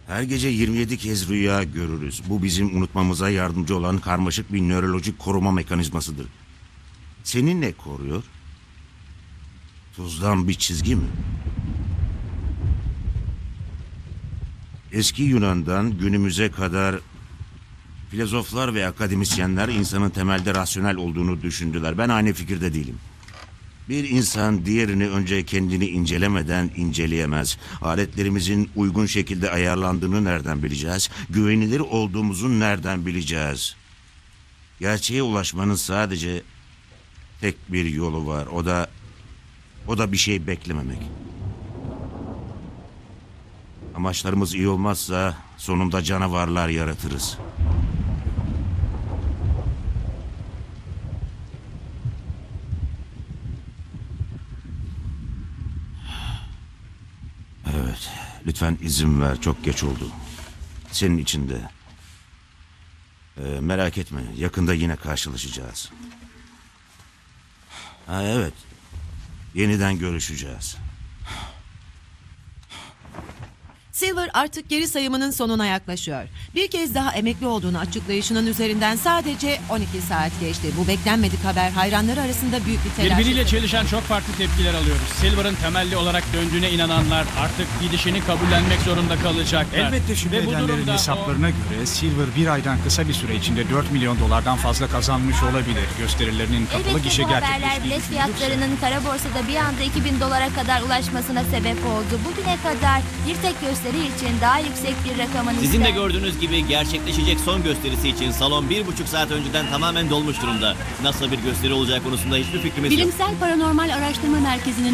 Her gece 27 kez rüya görürüz. Bu bizim unutmamıza yardımcı olan karmaşık bir nörolojik koruma mekanizmasıdır. Seni ne koruyor? Tuzdan bir çizgi mi? Eski Yunan'dan günümüze kadar filozoflar ve akademisyenler insanın temelde rasyonel olduğunu düşündüler. Ben aynı fikirde değilim. Bir insan diğerini önce kendini incelemeden inceleyemez. Aletlerimizin uygun şekilde ayarlandığını nereden bileceğiz? Güvenilir olduğumuzu nereden bileceğiz? Gerçeğe ulaşmanın sadece tek bir yolu var. O da bir şey beklememek. Amaçlarımız iyi olmazsa sonunda canavarlar yaratırız. Evet, lütfen izin ver. Çok geç oldu. Senin için de. Merak etme, yakında yine karşılaşacağız. Ha evet, yeniden görüşeceğiz. Silver artık geri sayımının sonuna yaklaşıyor. Bir kez daha emekli olduğunu açıklayışının üzerinden sadece 12 saat geçti. Bu beklenmedik haber hayranları arasında büyük bir telaş. Birbiriyle çelişen çok farklı tepkiler alıyoruz. Silver'ın temelli olarak döndüğüne inananlar artık gidişini kabullenmek zorunda kalacaklar. Elbette şüphe Ve bu edenlerin durumda hesaplarına göre Silver bir aydan kısa bir süre içinde 4 milyon dolardan fazla kazanmış olabilir. Gösterilerinin kapalı Elbette gişe bu haberler gerçekleştiği bilet düşünülürse. fiyatlarının kara borsada bir anda 2000 dolara kadar ulaşmasına sebep oldu. Bugüne kadar bir tek gösteri için daha yüksek bir rakamın Sizin de ister. gördüğünüz gibi gerçekleşecek son gösterisi için salon 1,5 saat önceden tamamen dolmuş durumda. Nasıl bir gösteri olacağı konusunda hiçbir fikrimiz yok. Bilimsel Paranormal Araştırma Merkezi'nin